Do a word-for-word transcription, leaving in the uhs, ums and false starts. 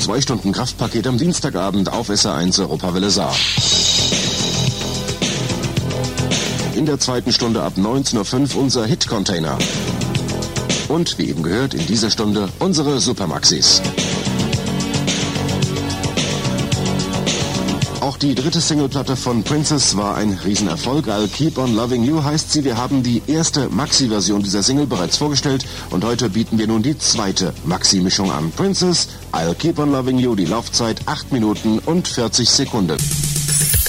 Zwei Stunden Kraftpaket am Dienstagabend auf S R eins Europawelle Saar. In der zweiten Stunde ab neunzehn Uhr fünf unser Hit-Container. Und wie eben gehört, in dieser Stunde unsere Supermaxis. Auch die dritte Singleplatte von Princess war ein Riesenerfolg. I'll Keep on Loving You heißt sie. Wir haben die erste Maxi-Version dieser Single bereits vorgestellt und heute bieten wir nun die zweite Maxi-Mischung an. Princess, I'll Keep on Loving You, die Laufzeit acht Minuten und vierzig Sekunden.